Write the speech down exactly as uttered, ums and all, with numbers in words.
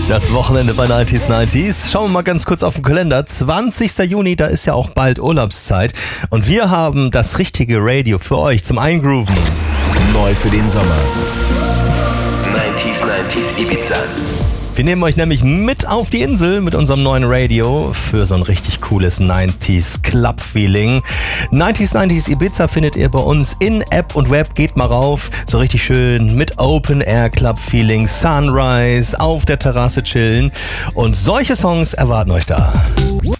Das Wochenende bei neunzig neunzig. Schauen wir mal ganz kurz auf den Kalender. zwanzigster Juni, da ist ja auch bald Urlaubszeit. Und wir haben das richtige Radio für euch zum Eingrooven. Neu für den Sommer. neunzig neunzig Ibiza. Wir nehmen euch nämlich mit auf die Insel mit unserem neuen Radio für so ein richtig cooles neunziger Club-Feeling. neunzig neunzig Ibiza findet ihr bei uns in App und Web. Geht mal rauf, so richtig schön mit Open-Air-Club-Feeling, Sunrise, auf der Terrasse chillen. Und solche Songs erwarten euch da.